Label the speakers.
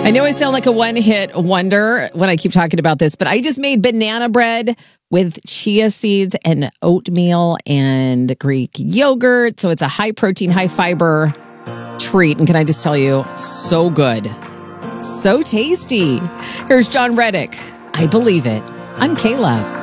Speaker 1: I know I sound like a one-hit wonder when I keep talking about this, but I just made banana bread with chia seeds and oatmeal and Greek yogurt. So it's a high protein, high fiber treat. And can I just tell you, so good. So tasty. Here's John Reddick. I Believe It on Kayla.